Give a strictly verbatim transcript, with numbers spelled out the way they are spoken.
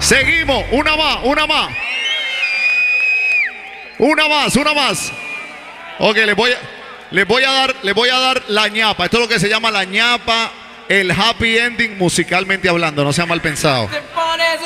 Seguimos, una más, una más. Una más, una más. Ok, les voy a, les voy a dar, les voy a dar la ñapa. Esto es lo que se llama la ñapa, el happy ending musicalmente hablando, no sea mal pensado.